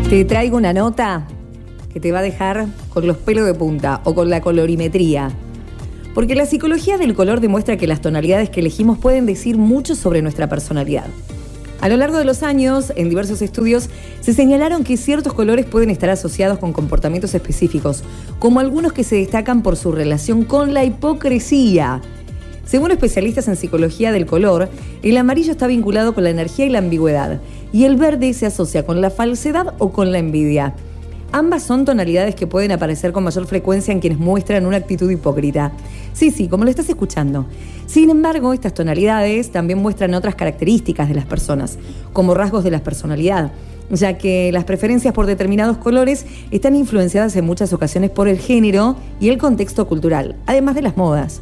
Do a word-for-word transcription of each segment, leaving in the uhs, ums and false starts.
Te traigo una nota que te va a dejar con los pelos de punta o con la colorimetría. Porque la psicología del color demuestra que las tonalidades que elegimos pueden decir mucho sobre nuestra personalidad. A lo largo de los años, en diversos estudios, se señalaron que ciertos colores pueden estar asociados con comportamientos específicos, como algunos que se destacan por su relación con la hipocresía. Según especialistas en psicología del color, el amarillo está vinculado con la energía y la ambigüedad, y el verde se asocia con la falsedad o con la envidia. Ambas son tonalidades que pueden aparecer con mayor frecuencia en quienes muestran una actitud hipócrita. Sí, sí, como lo estás escuchando. Sin embargo, estas tonalidades también muestran otras características de las personas, como rasgos de la personalidad, ya que las preferencias por determinados colores están influenciadas en muchas ocasiones por el género y el contexto cultural, además de las modas.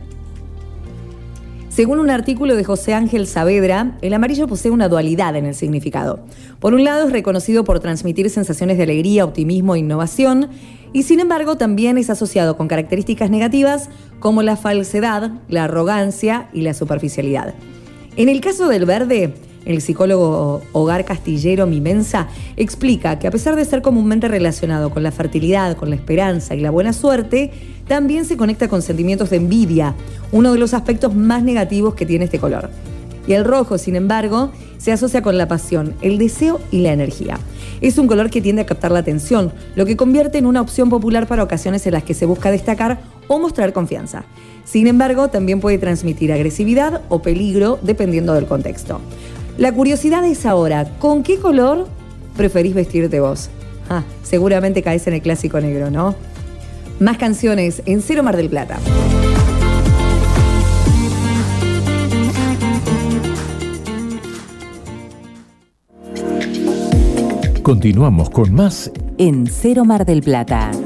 Según un artículo de José Ángel Saavedra, el amarillo posee una dualidad en el significado. Por un lado, es reconocido por transmitir sensaciones de alegría, optimismo e innovación, y sin embargo también es asociado con características negativas como la falsedad, la arrogancia y la superficialidad. En el caso del verde, el psicólogo Hogar Castillero Mimensa explica que a pesar de ser comúnmente relacionado con la fertilidad, con la esperanza y la buena suerte, también se conecta con sentimientos de envidia, uno de los aspectos más negativos que tiene este color. Y el rojo, sin embargo, se asocia con la pasión, el deseo y la energía. Es un color que tiende a captar la atención, lo que convierte en una opción popular para ocasiones en las que se busca destacar o mostrar confianza. Sin embargo, también puede transmitir agresividad o peligro dependiendo del contexto. La curiosidad es ahora, ¿con qué color preferís vestirte vos? Ah, seguramente caes en el clásico negro, ¿no? Más canciones en Cero Mar del Plata. Continuamos con más en Cero Mar del Plata.